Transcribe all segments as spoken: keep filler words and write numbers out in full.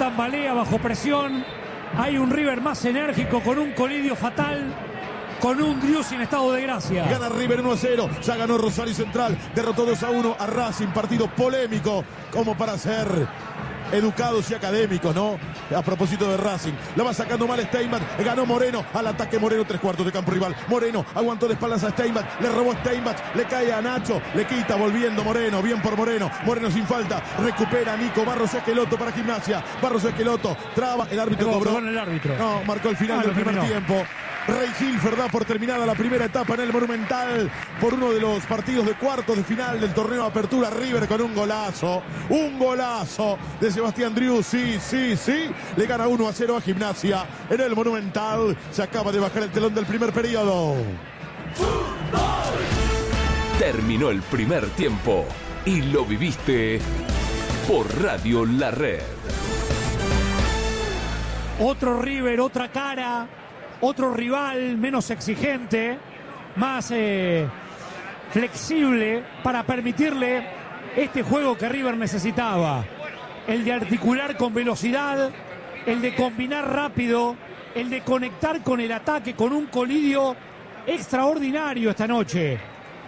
tambalea bajo presión. Hay un River más enérgico, con un Colidio fatal, con un Driussi en estado de gracia. Gana River uno a cero, ya ganó Rosario Central, derrotó dos a uno a Racing, partido polémico como para ser educados y académicos, ¿no? A propósito de Racing, la va sacando mal Steinbach, ganó Moreno, al ataque Moreno, tres cuartos de campo rival, Moreno aguantó de espaldas a Steinbach, le robó Steinbach, le cae a Nacho, le quita, volviendo Moreno, bien por Moreno, Moreno sin falta, recupera Nico Barros Esqueloto para Gimnasia, Barros Esqueloto, traba, el árbitro no, cobró, el árbitro. no, marcó el final ah, del primer terminó. tiempo. Rey Hilfer da por terminada la primera etapa en el Monumental por uno de los partidos de cuartos de final del torneo de Apertura. River con un golazo, un golazo de Sebastián Driussi, sí, sí, sí, le gana uno a cero a Gimnasia en el Monumental. Se acaba de bajar el telón del primer periodo. Terminó el primer tiempo y lo viviste por Radio La Red. Otro River, otra cara. Otro rival menos exigente, más eh, flexible para permitirle este juego que River necesitaba. El de articular con velocidad, el de combinar rápido, el de conectar con el ataque, con un Colidio extraordinario esta noche.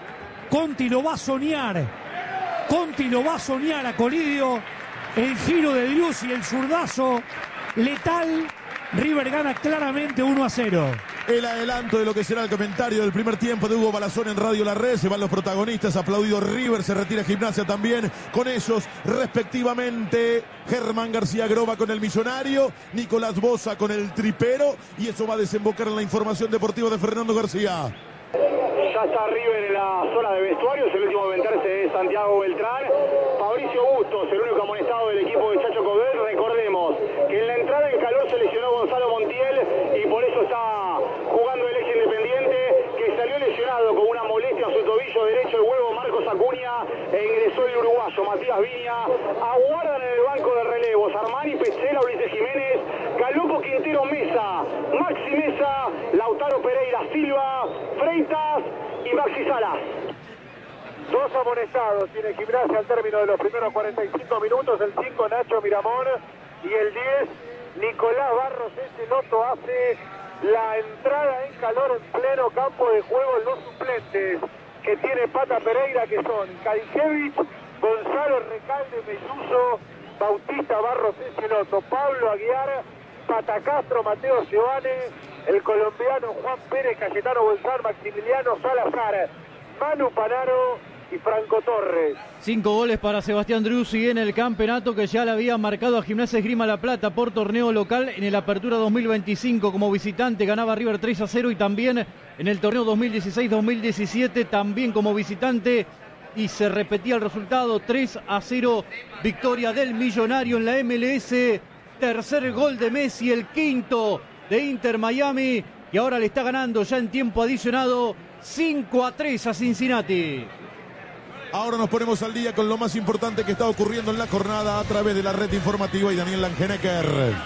Conti lo va a soñar, Conti lo va a soñar a Colidio. El giro de Driussi, el zurdazo letal. River gana claramente uno a cero. El adelanto de lo que será el comentario del primer tiempo de Hugo Balazón en Radio La Red. Se van los protagonistas, aplaudido River, se retira Gimnasia también. Con ellos, respectivamente, Germán García Groba con el Millonario, Nicolás Boza con el Tripero. Y eso va a desembocar en la información deportiva de Fernando García. Ya está River en la zona de vestuarios, el último a aventarse es Santiago Beltrán. Fabricio Bustos, el único amonestado del equipo de Chacho Coudet. Recordemos que en la entrada en calor se lesionó Gonzalo Montiel y por eso está jugando el ex Independiente, que salió lesionado con una molestia en su tobillo derecho, el huevo Marcos Acuña, e ingresó el uruguayo Matías Viña. Aguardan en el banco de relevos Armani, Petzela, Ulises Jiménez, Galopo, Quintero, Mesa, Maxi Mesa, Lautaro Pereira, Silva, Freitas y Maxi Salas. Dos amonestados tiene Gimnasia al término de los primeros cuarenta y cinco minutos. El cinco Nacho Miramón y el diez Nicolás Barros Esqueloto hace la entrada en calor en pleno campo de juego. Los suplentes que tiene Pata Pereira, que son Kadijevich, Gonzalo Recalde Melluso, Bautista Barros Esqueloto, Pablo Aguiar, Pata Castro, Mateo Giovanni, el colombiano Juan Pérez, Cayetano Bolsar, Maximiliano Salazar, Manu Panaro y Franco Torres. Cinco goles para Sebastián Driussi en el campeonato, que ya le había marcado a Gimnasia Esgrima La Plata por torneo local en el Apertura dos mil veinticinco. Como visitante ganaba River tres a cero y también en el torneo dos mil dieciséis dos mil diecisiete también como visitante, y se repetía el resultado, tres a cero, victoria del Millonario en la M L S. Tercer gol de Messi, el quinto de Inter Miami, y ahora le está ganando ya en tiempo adicionado cinco a tres a Cincinnati. Ahora nos ponemos al día con lo más importante que está ocurriendo en la jornada a través de la red informativa y Daniel Langenecker.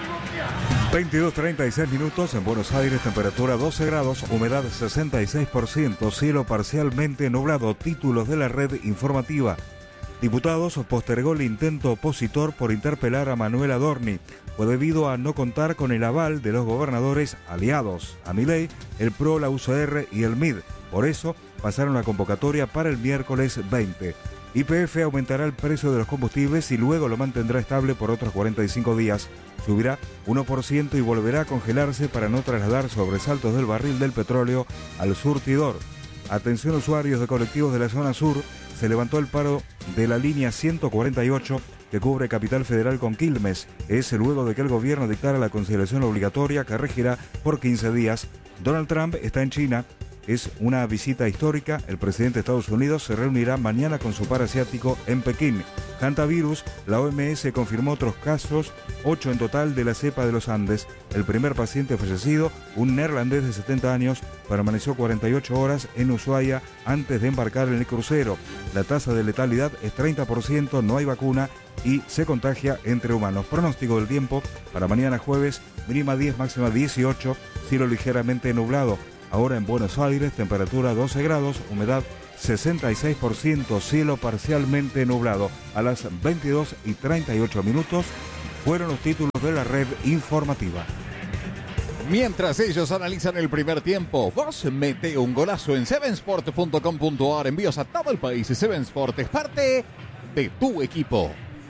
veintidós treinta y seis minutos en Buenos Aires, temperatura doce grados, humedad sesenta y seis por ciento, cielo parcialmente nublado. Títulos de la red informativa. Diputados postergó el intento opositor por interpelar a Manuel Adorni. Fue debido a no contar con el aval de los gobernadores aliados a Milei, el P R O, la U C R y el M I D. Por eso pasaron la convocatoria para el miércoles veinte. Y P F aumentará el precio de los combustibles y luego lo mantendrá estable por otros cuarenta y cinco días. Subirá uno por ciento y volverá a congelarse para no trasladar sobresaltos del barril del petróleo al surtidor. Atención usuarios de colectivos de la zona sur, se levantó el paro de la línea ciento cuarenta y ocho que cubre Capital Federal con Quilmes. Es luego de que el gobierno dictara la conciliación obligatoria que regirá por quince días. Donald Trump está en China. Es una visita histórica. El presidente de Estados Unidos se reunirá mañana con su par asiático en Pekín. Hantavirus, la O M S confirmó otros casos, ocho en total de la cepa de los Andes. El primer paciente fallecido, un neerlandés de setenta años, permaneció cuarenta y ocho horas en Ushuaia antes de embarcar en el crucero. La tasa de letalidad es treinta por ciento, no hay vacuna y se contagia entre humanos. Pronóstico del tiempo para mañana jueves, mínima diez, máxima dieciocho, cielo ligeramente nublado. Ahora en Buenos Aires, temperatura doce grados, humedad sesenta y seis por ciento, cielo parcialmente nublado. A las veintidós y treinta y ocho minutos, fueron los títulos de la red informativa. Mientras ellos analizan el primer tiempo, vos mete un golazo en seven sport punto com punto a r. Envíos a todo el país. seven Sport es parte de tu equipo.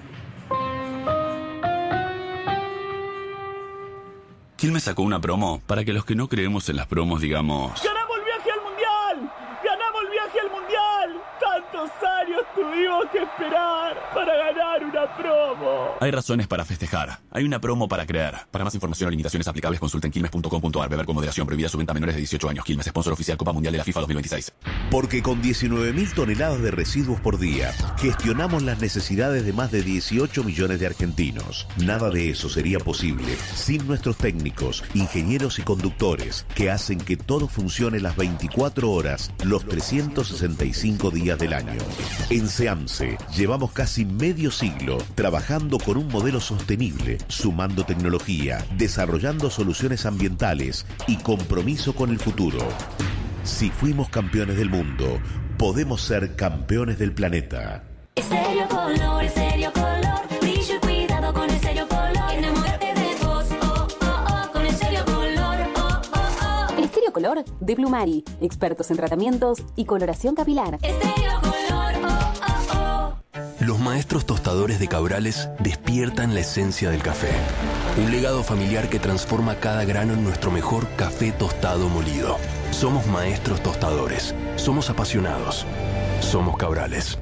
Quilmes sacó una promo para que los que no creemos en las promos digamos... ¡Ganamos el viaje al Mundial! ¡Ganamos el viaje al Mundial! ¡Tantos años tuvimos que esperar para ganar una promo! Hay razones para festejar. Hay una promo para creer. Para más información o limitaciones aplicables, consulten quilmes punto com punto a r. Beber con moderación. Prohibida su venta a menores de dieciocho años. Quilmes, sponsor oficial Copa Mundial de la FIFA dos mil veintiséis. Porque con diecinueve mil toneladas de residuos por día, gestionamos las necesidades de más de dieciocho millones de argentinos. Nada de eso sería posible sin nuestros técnicos, ingenieros y conductores, que hacen que todo funcione las veinticuatro horas, los trescientos sesenta y cinco días del año. En SEAMSE llevamos casi medio siglo trabajando con un modelo sostenible, sumando tecnología, desarrollando soluciones ambientales y compromiso con el futuro. Si fuimos campeones del mundo, podemos ser campeones del planeta. Estéreo Color, Estéreo Color, brillo y cuidado con Estéreo Color. Enamórate de vos, oh, oh, oh, con Estéreo Color, oh, oh, oh. Estéreo Color de Plumari, expertos en tratamientos y coloración capilar. Estéreo Color, oh, oh, oh. Los maestros tostadores de Cabrales despiertan la esencia del café. Un legado familiar que transforma cada grano en nuestro mejor café tostado molido. Somos maestros tostadores. Somos apasionados. Somos Cabrales.